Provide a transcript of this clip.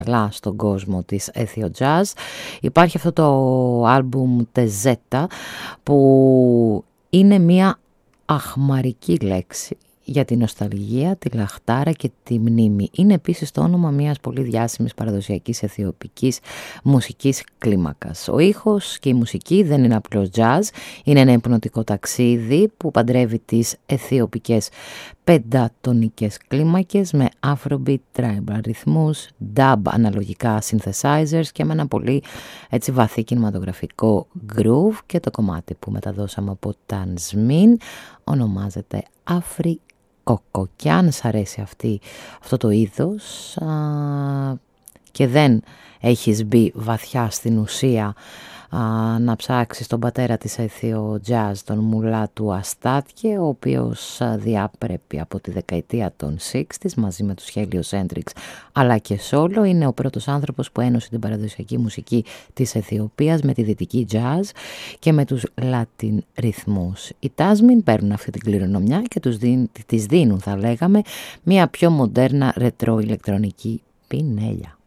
στον κόσμο της Ethio Jazz. Υπάρχει αυτό το άλμπουμ Τεζέτα που είναι μια αχμαρική λέξη για τη νοσταλγία, τη λαχτάρα και τη μνήμη. Είναι επίσης το όνομα μιας πολύ διάσημης παραδοσιακής αιθιοπικής μουσικής κλίμακας. Ο ήχος και η μουσική δεν είναι απλώς jazz, είναι ένα υπνοτικό ταξίδι που παντρεύει τις αιθιοπικές πεντατονικές κλίμακες με afrobeat, tribal ρυθμούς, dub αναλογικά synthesizers και με ένα πολύ έτσι βαθύ κινηματογραφικό groove, και το κομμάτι που μεταδώσαμε από Τανσμίν ονομάζεται Αφρικόκο. Και αν σ' αρέσει αυτό το είδος και δεν έχεις μπει βαθιά στην ουσία, να ψάξεις τον πατέρα της Ethio Jazz, τον Μουλάτου Αστάτιε, ο οποίος διάπρεπε από τη δεκαετία των 60's μαζί με τους Heliocentrics αλλά και solo. Είναι ο πρώτος άνθρωπος που ένωσε την παραδοσιακή μουσική της Αιθιοπίας με τη δυτική jazz και με τους Latin ρυθμούς. Οι Τάσμιν παίρνουν αυτή την κληρονομιά και τις δίνουν, θα λέγαμε, μια πιο μοντέρνα ρετρό ηλεκτρονική πινέλια.